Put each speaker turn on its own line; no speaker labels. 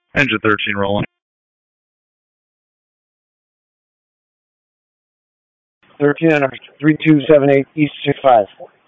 Engine 13 rolling.
13 on our 3278 East 65.